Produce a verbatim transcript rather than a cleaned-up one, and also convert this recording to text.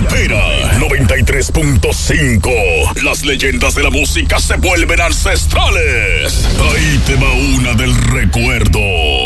Pantera noventa y tres punto cinco. Las leyendas de la música se vuelven ancestrales. Ahí te va una del recuerdo.